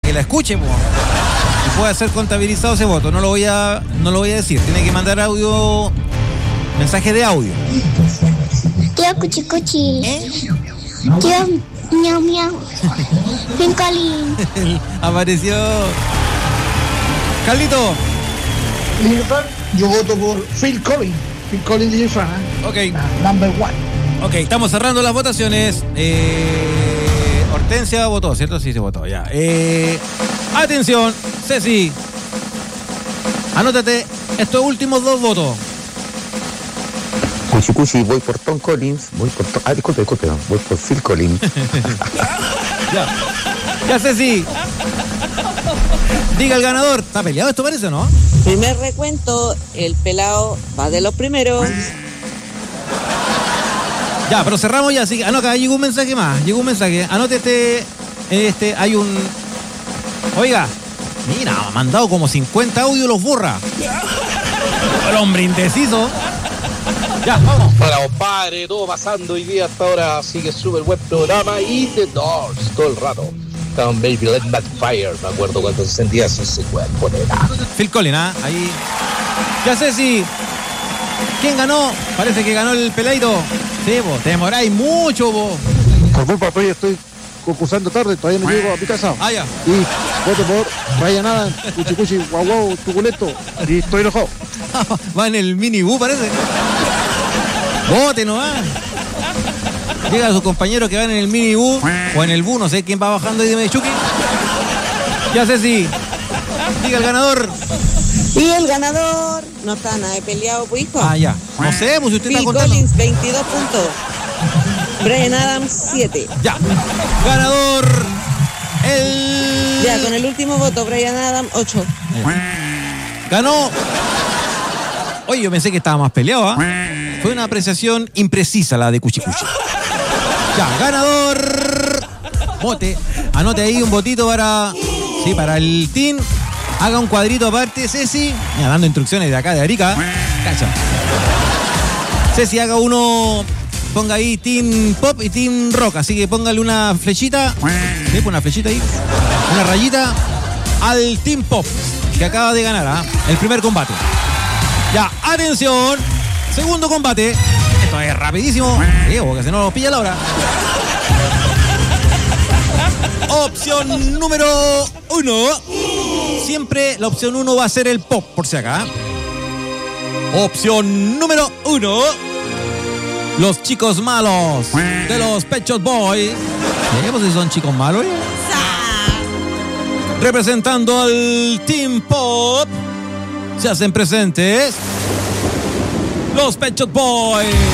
que la escuche, po. Y puede ser contabilizado ese voto. No lo voy a decir. Tiene que mandar audio, mensaje de audio. Tío Cuchicuchi. Tío Miau Miau. Pincolín. Apareció Carlito. Yo voto por Phil Collins. Phil Collins de Fran. Ok. Number one. Ok, estamos cerrando las votaciones. Hortensia votó, ¿cierto? Sí, se votó, ya. Atención, Ceci. Anótate estos últimos 2 votos. Cuchi, voy por Tom Collins, disculpe, voy por Phil Collins. Ya, Ceci. Diga el ganador. ¿Está peleado esto, parece, no? Primer recuento, el pelado va de los primeros. Ya, pero cerramos ya, así que acá llegó un mensaje más. Llegó un mensaje. Anote hay un. Oiga, mira, ha mandado como 50 audios, los borra. El hombre indeciso. Ya, vamos. Hola, compadre, todo pasando hoy día hasta ahora, sigue súper buen programa y The Doors todo el rato. Con Baby Let That Fire, me acuerdo cuando se sentía ese cuerpo, nena. Phil Collins, ahí. Ya sé si. ¿Quién ganó? Parece que ganó el peladito. Sí, vos, te demoráis mucho, vos. Por culpa tuya estoy concursando tarde, todavía no llego a mi casa. Ah, ya. Y voto por Ryan Adams, Cuchi, guau, tuculento. Y estoy enojado. Va en el minibús, parece. Vote nomás. Llega a sus compañeros que van en el minibús o en el bus, no sé quién va bajando ahí de Mechuki. Ya sé si. Diga el ganador. Y el ganador no está nada de peleado, pues, hijo. Ah, ya. No sé, pues si usted está Phil contando. Collins, 22 puntos. Bryan Adams, 7. Ya. Ganador. Ya, con el último voto, Bryan Adams, 8. Ganó. Oye, yo pensé que estaba más peleado, ¿ah? Fue una apreciación imprecisa la de Cuchi. Ya, ganador. Vote. Anote ahí un votito para el team. Haga un cuadrito aparte, Ceci. Mira, dando instrucciones de acá de Arica. Cacha. Ceci, haga uno. Ponga ahí Team Pop y Team Rock. Así que póngale una flechita. Sí, una flechita ahí. Una rayita al Team Pop, que acaba de ganar, el primer combate. Ya, atención. Segundo combate. Esto es rapidísimo. Porque si no nos pilla la hora. Opción número 1. Siempre la opción 1 va a ser el pop, por si acá. Opción número 1. Los chicos malos de los Pet Shop Boys. Pues si son chicos malos. Representando al Team Pop, se hacen presentes los Pet Shop Boys.